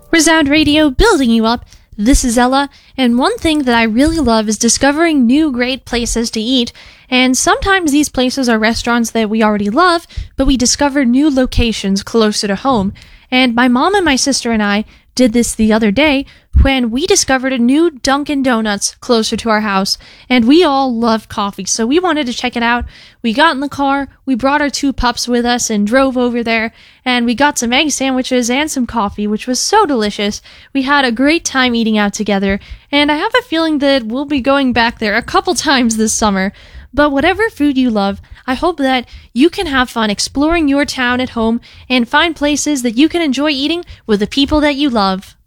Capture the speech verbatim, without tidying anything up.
Resound Radio, building you up. This is Ella, and one thing that I really love is discovering new great places to eat, and sometimes these places are restaurants that we already love, but we discover new locations closer to home. And my mom and my sister and I did this the other day when we discovered a new Dunkin' Donuts closer to our house, and we all love coffee, so we wanted to check it out. We got in the car, we brought our two pups with us and drove over there, and we got some egg sandwiches and some coffee, which was so delicious. We had a great time eating out together, and I have a feeling that we'll be going back there a couple times this summer. But whatever food you love, I hope that you can have fun exploring your town at home and find places that you can enjoy eating with the people that you love.